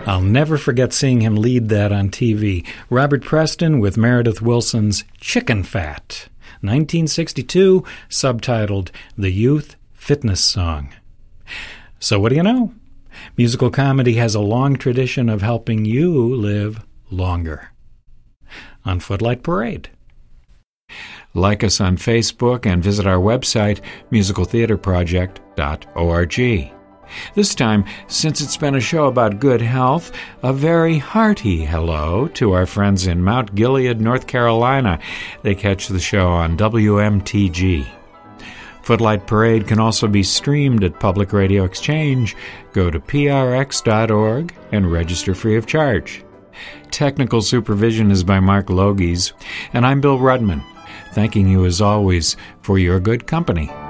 I'll never forget seeing him lead that on TV. Robert Preston with Meredith Willson's Chicken Fat, 1962, subtitled The Youth Fitness Song. So what do you know? Musical comedy has a long tradition of helping you live longer. On Footlight Parade. Like us on Facebook and visit our website, musicaltheaterproject.org. This time, since it's been a show about good health, a very hearty hello to our friends in Mount Gilead, North Carolina. They catch the show on WMTG. Footlight Parade can also be streamed at Public Radio Exchange. Go to prx.org and register free of charge. Technical supervision is by Mark Logies, and I'm Bill Rudman, thanking you as always for your good company.